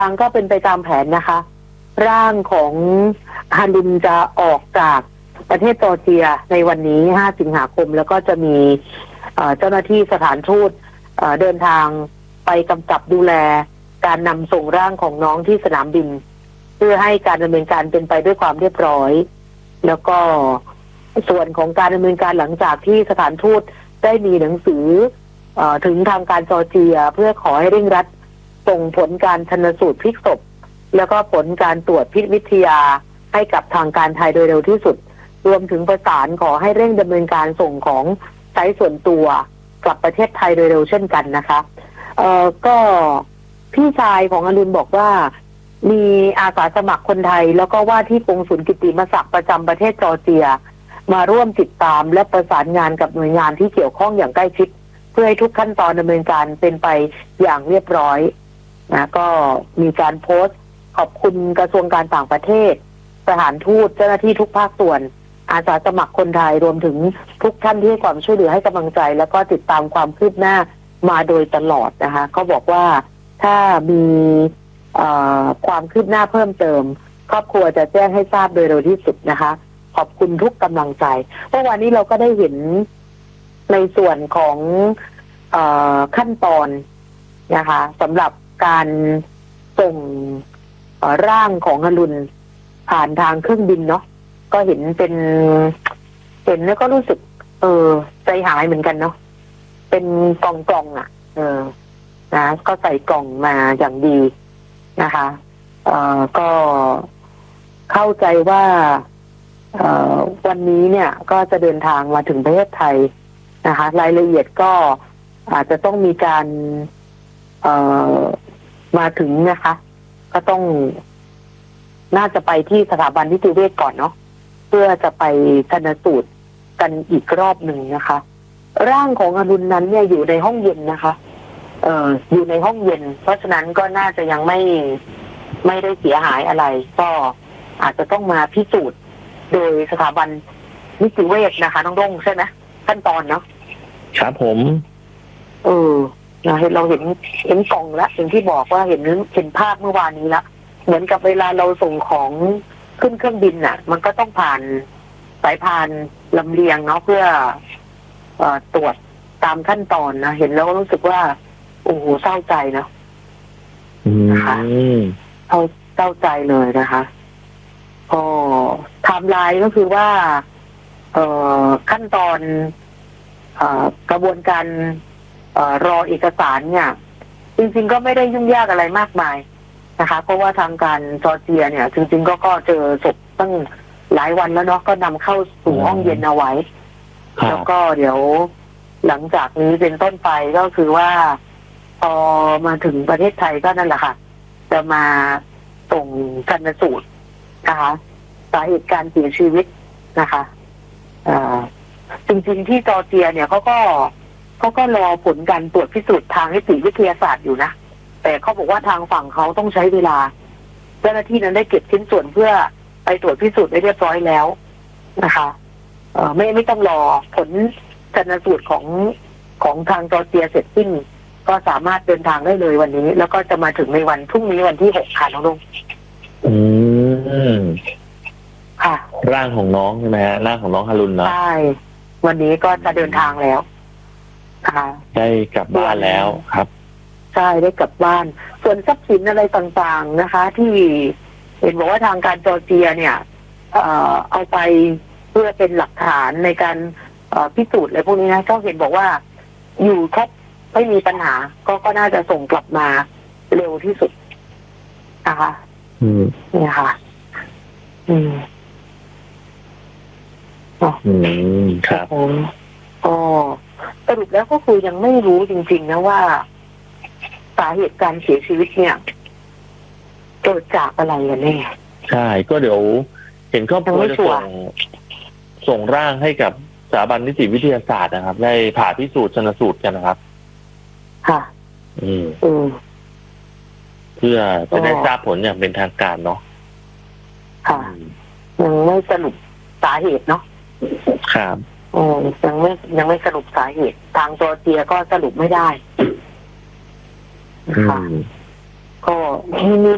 ทางก็เป็นไปตามแผนนะคะ ร่างของฮารุนจะออกจากประเทศจอร์เจียในวันนี้5 สิงหาคมแล้วก็จะมีเจ้าหน้าที่สถานทูตเดินทางไปกำกับดูแลการนำส่งร่างของน้องที่สนามบินเพื่อให้การดำเนินการเป็นไปด้วยความเรียบร้อยแล้วก็ส่วนของการดำเนินการหลังจากที่สถานทูตได้มีหนังสือถึงทางการจอร์เจียเพื่อขอให้เร่งรัดส่งผลการชันสูตรพลิกศพแล้วก็ผลการตรวจพิษวิทยาให้กับทางการไทยโดยเร็วที่สุดรวมถึงประสานขอให้เร่งดำเนินการส่งของใช้ส่วนตัวกลับประเทศไทยโดยเร็วเช่นกันนะคะก็พี่ชายของอรุณบอกว่ามีอาสาสมัครคนไทยแล้วก็ว่าที่กงสุลกิตติมศักดิ์ประจำประเทศจอร์เจียมาร่วมติดตามและประสานงานกับหน่วยงานที่เกี่ยวข้องอย่างใกล้ชิดเพื่อให้ทุกขั้นตอนดำเนินการเป็นไปอย่างเรียบร้อยนะก็มีการโพสต์ขอบคุณกระทรวงการต่างประเทศสถานทูตเจ้าหน้าที่ทุกภาคส่วนอาสาสมัครคนไทยรวมถึงทุกท่านที่ให้ความช่วยเหลือให้กำลังใจแล้วก็ติดตามความคืบหน้ามาโดยตลอดนะคะเขาบอกว่าถ้ามีความคืบหน้าเพิ่มเติมครอบครัวจะแจ้งให้ทราบโดยเร็วที่สุดนะคะขอบคุณทุกกำลังใจเมื่อวานนี้เราก็ได้เห็นในส่วนของขั้นตอนนะคะสำหรับการส่งร่างของอรุณผ่านทางเครื่องบินเนาะก็เห็นแล้วก็รู้สึกใจหายเหมือนกันเนาะเป็นกล่องอ่ะนะก็ใส่กล่องมาอย่างดีนะคะก็เข้าใจว่าวันนี้เนี่ยก็จะเดินทางมาถึงประเทศไทยนะคะรายละเอียดก็อาจจะต้องมีการมาถึงนะคะก็ต้องน่าจะไปที่สถาบันนิติเวชก่อนเนาะเพื่อจะไปชันสูตรกันอีกรอบหนึ่งนะคะร่างของอรุณนั้นเนี่ยอยู่ในห้องเย็นนะคะอยู่ในห้องเย็นเพราะฉะนั้นก็น่าจะยังไม่ได้เสียหายอะไรก็อาจจะต้องมาพิสูจน์โดยสถาบันนิติเวชนะคะน้องดงใช่ไหมขั้นตอนเนาะครับผมเราเห็นกล่องแล้วอย่างที่บอกว่าเห็นภาพเมื่อวานนี้ละเหมือนกับเวลาเราส่งของขึ้นเครื่องบินน่ะมันก็ต้องผ่านสายพานลำเลียงเนาะเพื่อตรวจตามขั้นตอนนะเห็นแล้วรู้สึกว่าโอ้โหเศร้าใจเนาะนะคะเศร้าใจเลยนะคะก็ไทม์ไลน์ก็คือว่าขั้นตอนกระบวนการรอเอกสารเนี่ยจริงๆก็ไม่ได้ยุ่งยากอะไรมากมายนะคะเพราะว่าทางการจอร์เจียเนี่ยจริงๆก็เจอศพตั้งหลายวันแล้วเนาะก็นำเข้าสู่ห้องเย็นเอาไว้แล้วก็เดี๋ยวหลังจากนี้เป็นต้นไปก็คือว่าพอมาถึงประเทศไทยก็นั่นแหละค่ะจะมาส่งชันสูตรนะคะสาเหตุการเสียชีวิตนะคะจริงๆที่จอร์เจียเนี่ยเขาก็รอผลการตรวจพิสูจน์ทางนิติวิทยาศาสตร์อยู่นะแต่เขาบอกว่าทางฝั่งเขาต้องใช้เวลาเจ้าหน้าที่นั้นได้เก็บชิ้นส่วนเพื่อไปตรวจพิสูจน์ได้เรียบร้อยแล้วนะคะไม่ต้องรอผลชันสูตรของทางจอร์เจียเสร็จสิ้นก็สามารถเดินทางได้เลยวันนี้แล้วก็จะมาถึงในวันพรุ่งนี้วันที่6ค่ะน้องลุงค่ะร่างของน้องใช่ไหมฮะร่างของน้องฮารุนเนาะใช่วันนี้ก็จะเดินทางแล้วค่ะได้กลับบ้านแล้วครับใช่ได้กลับบ้านส่วนทรัพย์สินอะไรต่างๆนะคะที่เห็นบอกว่าทางการจอร์เจียเนี่ยเอาไปเพื่อเป็นหลักฐานในการพิสูจน์อะไรพวกนี้นะก็เห็นบอกว่าอยู่ครบไม่มีปัญหาก็น่าจะส่งกลับมาเร็วที่สุดนะคะเนี่ยค่ะครับก็สรุปแล้วก็คือยังไม่รู้จริงๆนะว่าสาเหตุการเสียชีวิตเนี่ยเกิดจากอะไรกันแน่ใช่ก็เดี๋ยวเห็นครอบครัวจะส่งร่างให้กับสถาบันนิติวิทยาศาสตร์นะครับได้ผ่าพิสูจน์ชันสูตรกันนะครับค่ะเพื่อจะได้ทราบผลอย่างเป็นทางการเนาะค่ะยังไม่สรุปสาเหตุเนาะครับยังไม่สรุปสาเหตุทางจอร์เจียก็สรุปไม่ได้ค่ะก็มี